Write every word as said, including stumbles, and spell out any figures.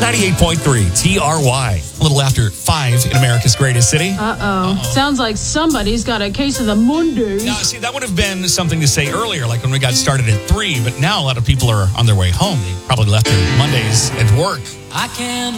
ninety-eight point three T R Y. A little after five in America's greatest city. Uh-oh. Sounds like somebody's got a case of the Mondays. Now, see, that would have been something to say earlier, like when we got started at three, but now a lot of people are on their way home. They probably left their Mondays at work. I can't